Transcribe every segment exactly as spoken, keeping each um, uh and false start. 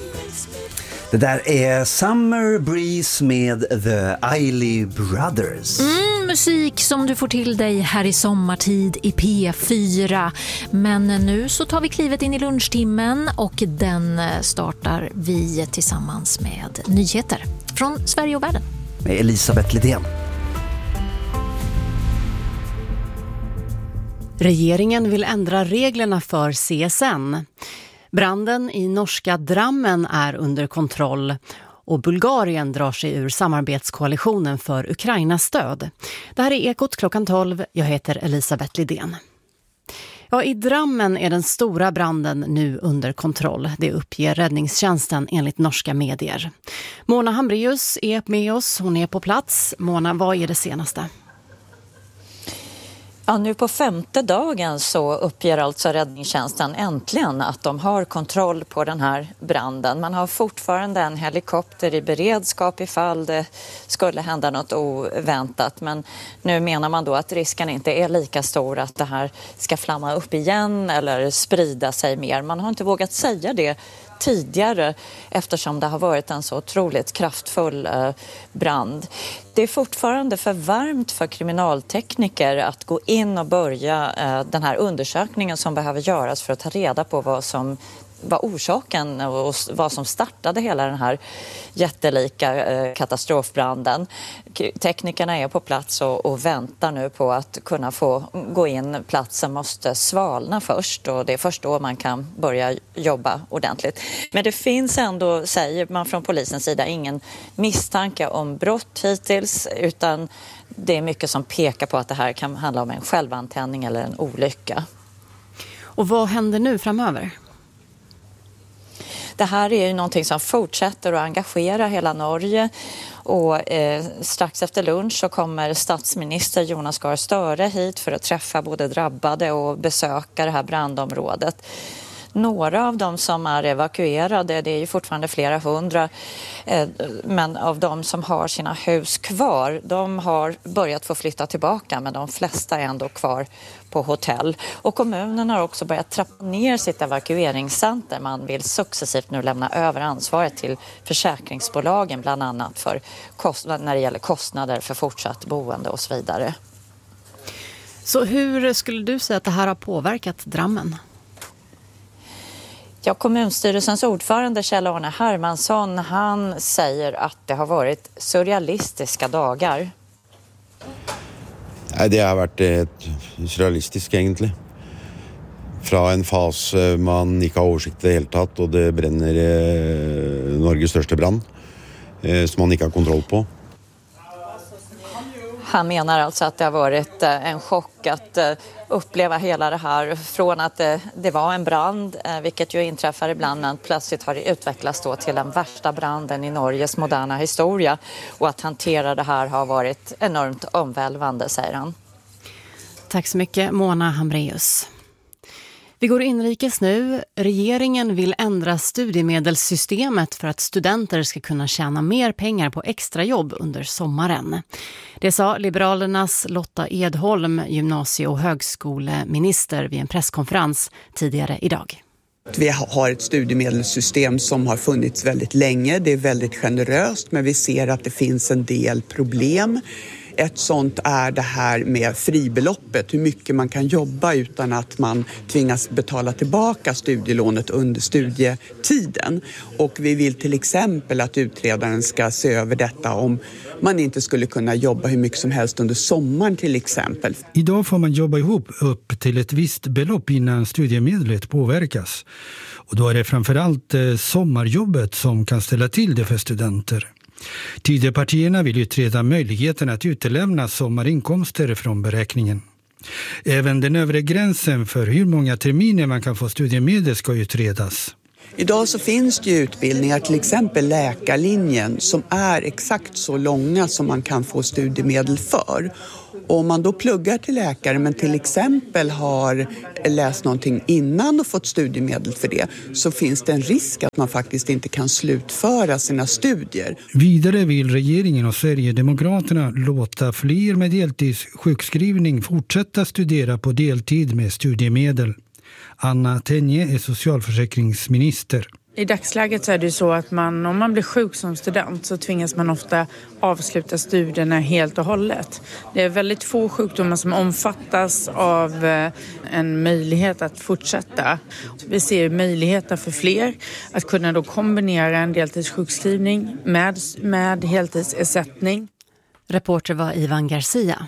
Det där är Summer Breeze med The Isley Brothers. Mm, musik som du får till dig här i sommartid i P fyra. Men nu så tar vi klivet in i lunchtimmen och den startar vi tillsammans med nyheter från Sverige och världen. Med Elisabeth Lidén. Regeringen vill ändra reglerna för C S N. Branden i norska Drammen är under kontroll och Bulgarien drar sig ur samarbetskoalitionen för Ukrainas stöd. Det här är Ekot klockan tolv. Jag heter Elisabeth Lidén. Ja, i Drammen är den stora branden nu under kontroll. Det uppger räddningstjänsten enligt norska medier. Mona Hambrius är med oss. Hon är på plats. Mona, vad är det senaste? Ja, nu på femte dagen så uppger alltså räddningstjänsten äntligen att de har kontroll på den här branden. Man har fortfarande en helikopter i beredskap ifall det skulle hända något oväntat. Men nu menar man då att risken inte är lika stor att det här ska flamma upp igen eller sprida sig mer. Man har inte vågat säga det tidigare eftersom det har varit en så otroligt kraftfull eh, brand. Det är fortfarande för varmt för kriminaltekniker att gå in och börja eh, den här undersökningen som behöver göras för att ta reda på vad som var orsaken och vad som startade hela den här jättelika eh, katastrofbranden. Teknikerna är på plats och, och väntar nu på att kunna få gå in. Platsen måste svalna först och det är först då man kan börja jobba ordentligt. Men det finns ändå, säger man från polisens sida, ingen misstanke om brott hittills, utan det är mycket som pekar på att det här kan handla om en självantändning eller en olycka. Och vad händer nu framöver? Det här är ju någonting som fortsätter att engagera hela Norge och eh, strax efter lunch så kommer statsminister Jonas Gahr Støre hit för att träffa både drabbade och besöka det här brandområdet. Några av dem som är evakuerade, det är ju fortfarande flera hundra, eh, men av de som har sina hus kvar, de har börjat få flytta tillbaka, men de flesta är ändå kvar på hotell. Och kommunen har också börjat trappa ner sitt evakueringscenter. Man vill successivt nu lämna över ansvaret till försäkringsbolagen, bland annat för kost- när det gäller kostnader för fortsatt boende och så vidare. Så hur skulle du säga att det här har påverkat Drammen? Ja, kommunstyrelsens ordförande Kjell-Arne Hermansson, han säger att det har varit surrealistiska dagar. Nej, det har varit helt surrealistiskt egentligen. Från en fas man inte har översikt i helt tatt och det bränner eh, Norges största brand eh, som man inte har kontroll på. Han menar alltså att det har varit en chock att uppleva hela det här från att det var en brand, vilket ju inträffar ibland, men plötsligt har det utvecklats då till den värsta branden i Norges moderna historia, och att hantera det här har varit enormt omvälvande, säger han. Tack så mycket, Mona Hambrius. Vi går inrikes nu. Regeringen vill ändra studiemedelssystemet för att studenter ska kunna tjäna mer pengar på extrajobb under sommaren. Det sa Liberalernas Lotta Edholm, gymnasie- och högskoleminister, vid en presskonferens tidigare idag. Vi har ett studiemedelssystem som har funnits väldigt länge. Det är väldigt generöst, men vi ser att det finns en del problem. Ett sånt är det här med fribeloppet, hur mycket man kan jobba utan att man tvingas betala tillbaka studielånet under studietiden. Och vi vill till exempel att utredaren ska se över detta om man inte skulle kunna jobba hur mycket som helst under sommaren till exempel. Idag får man jobba ihop upp till ett visst belopp innan studiemedlet påverkas. Och då är det framförallt sommarjobbet som kan ställa till det för studenter. Tidöpartierna vill utreda möjligheten att utelämna sommarinkomster från beräkningen. Även den övre gränsen för hur många terminer man kan få studiemedel ska utredas. Idag så finns det ju utbildningar, till exempel läkarlinjen, som är exakt så långa som man kan få studiemedel för. Och om man då pluggar till läkare men till exempel har läst någonting innan och fått studiemedel för det, så finns det en risk att man faktiskt inte kan slutföra sina studier. Vidare vill regeringen och Sverigedemokraterna låta fler med deltidssjukskrivning fortsätta studera på deltid med studiemedel. Anna Tenje är socialförsäkringsminister. I dagsläget så är det så att man, om man blir sjuk som student så tvingas man ofta avsluta studierna helt och hållet. Det är väldigt få sjukdomar som omfattas av en möjlighet att fortsätta. Vi ser möjligheter för fler att kunna då kombinera en deltidssjukskrivning med, med heltidsersättning. Reporter var Ivan Garcia.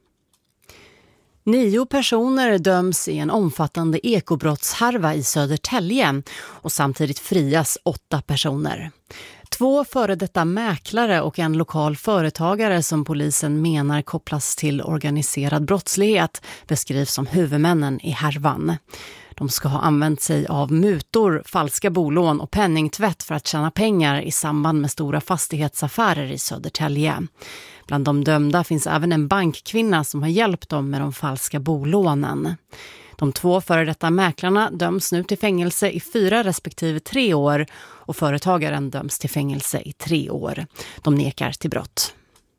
Nio personer döms i en omfattande ekobrottshärva i Södertälje och samtidigt frias åtta personer. Två före detta mäklare och en lokal företagare som polisen menar kopplas till organiserad brottslighet beskrivs som huvudmännen i härvan. De ska ha använt sig av mutor, falska bolån och penningtvätt för att tjäna pengar i samband med stora fastighetsaffärer i Södertälje. Bland de dömda finns även en bankkvinna som har hjälpt dem med de falska bolånen. De två före detta mäklarna döms nu till fängelse i fyra respektive tre år och företagaren döms till fängelse i tre år. De nekar till brott.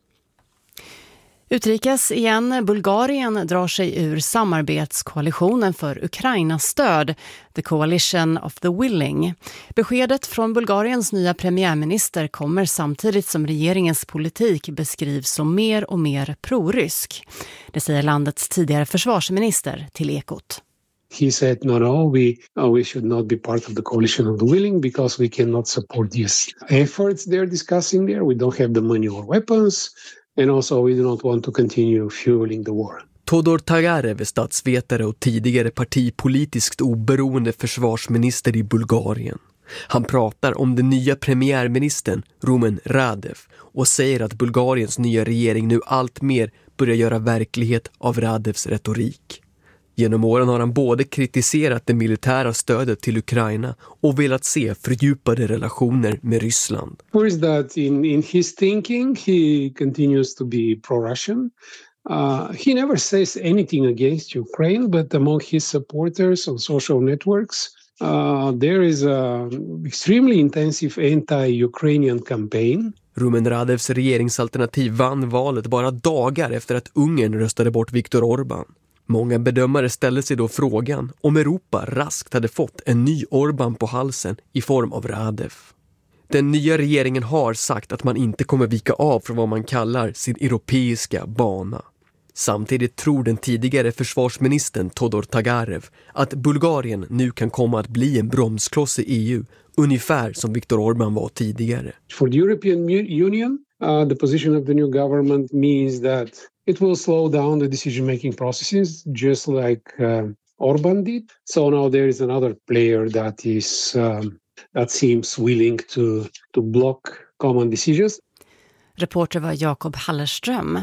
Utrikes igen, Bulgarien drar sig ur samarbetskoalitionen för Ukrainas stöd, The Coalition of the Willing. Beskedet från Bulgariens nya premiärminister kommer samtidigt som regeringens politik beskrivs som mer och mer prorysk. Det säger landets tidigare försvarsminister till Ekot. He said, no, no, we, uh, we should not be part of the coalition of the willing because we cannot support these efforts they're discussing there. We don't have the money or weapons. And also we do not want to continue fueling the war. Todor Tagarev är statsvetare och tidigare partipolitiskt oberoende försvarsminister i Bulgarien. Han pratar om den nya premiärministern Rumen Radev och säger att Bulgariens nya regering nu allt mer börjar göra verklighet av Radevs retorik. Genom åren har han både kritiserat det militära stödet till Ukraina och velat se fördjupade relationer med Ryssland. First that in, in his thinking he continues to be pro-Russian. Uh, he never says anything against Ukraine, but among his supporters on social networks uh, there is a extremely intensive anti-Ukrainian campaign. Rumen Radevs regeringsalternativ vann valet bara dagar efter att Ungern röstade bort Viktor Orbán. Många bedömare ställde sig då frågan om Europa raskt hade fått en ny Orbán på halsen i form av Radev. Den nya regeringen har sagt att man inte kommer vika av från vad man kallar sin europeiska bana. Samtidigt tror den tidigare försvarsministern Todor Tagarev att Bulgarien nu kan komma att bli en bromskloss i E U, ungefär som Viktor Orbán var tidigare. For the European Union, uh, the position of the new government means that it will slow down the decision-making processes, just like uh, Orbán did. So now there is another player that is um, that seems willing to to block common decisions. Reporter var Jakob Hallerström.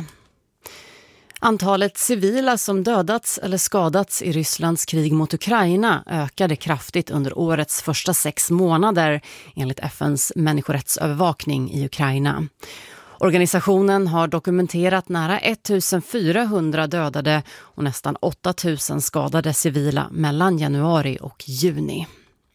Antalet civila som dödats eller skadats i Rysslands krig mot Ukraina ökade kraftigt under årets första sex månader enligt F N:s människorättsövervakning i Ukraina. Organisationen har dokumenterat nära ettusensfyrahundra dödade och nästan åtta tusen skadade civila mellan januari och juni.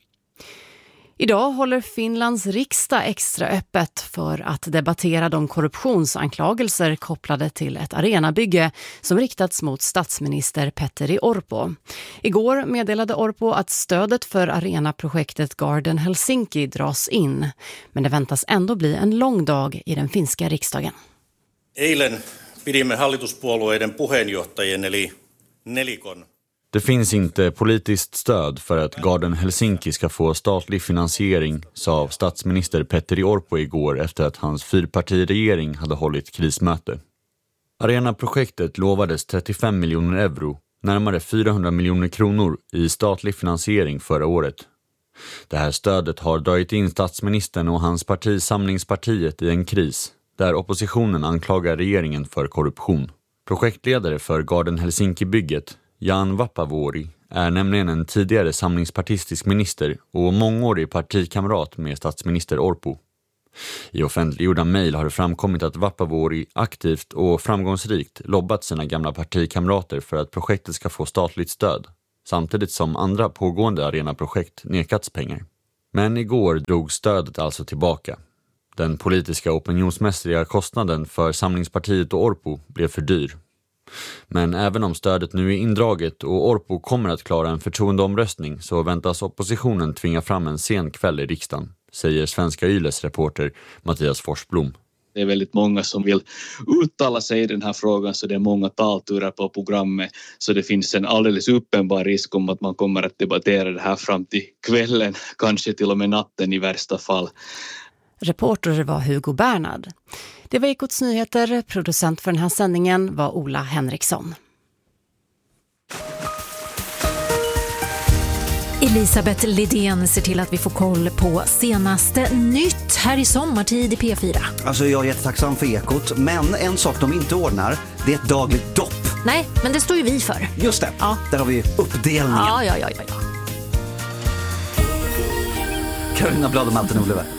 Idag håller Finlands riksdag extra öppet för att debattera de korruptionsanklagelser kopplade till ett arenabygge som riktats mot statsminister Petteri Orpo. Igår meddelade Orpo att stödet för arenaprojektet Garden Helsinki dras in, men det väntas ändå bli en lång dag i den finska riksdagen. Eilen pidimme hallituspuolueiden puheenjohtajien eli nelikon. Det finns inte politiskt stöd för att Garden Helsinki ska få statlig finansiering, sa statsminister Petteri Orpo igår efter att hans fyrpartiregering hade hållit krismöte. Arenaprojektet lovades trettiofem miljoner euro, närmare fyrahundra miljoner kronor i statlig finansiering förra året. Det här stödet har dragit in statsministern och hans parti Samlingspartiet i en kris, där oppositionen anklagar regeringen för korruption. Projektledare för Garden Helsinki-bygget, Jan Vapaavuori, är nämligen en tidigare samlingspartistisk minister och mångårig partikamrat med statsminister Orpo. I offentliggjorda mejl har det framkommit att Vapaavuori aktivt och framgångsrikt lobbat sina gamla partikamrater för att projektet ska få statligt stöd, samtidigt som andra pågående arenaprojekt nekats pengar. Men igår drog stödet alltså tillbaka. Den politiska opinionsmässiga kostnaden för Samlingspartiet och Orpo blev för dyr. Men även om stödet nu är indraget och Orpo kommer att klara en förtroendeomröstning så väntas oppositionen tvinga fram en sen kväll i riksdagen, säger Svenska Yles reporter Mattias Forsblom. Det är väldigt många som vill uttala sig i den här frågan, så det är många talturer på programmet, så det finns en alldeles uppenbar risk om att man kommer att debattera det här fram till kvällen, kanske till och med natten i värsta fall. Reporter var Hugo Bernhard. Det var Ekots nyheter. Producent för den här sändningen var Ola Henriksson. Elisabeth Lidén ser till att vi får koll på senaste nytt här i sommartid i P fyra. Alltså jag är jättetacksam för Ekot, men en sak de inte ordnar, det är ett dagligt dopp. Nej, men det står ju vi för. Just det, ja. Där har vi uppdelningen. Ja, ja, ja, ja, ja. Carolina Blad och Malte Nordlöf.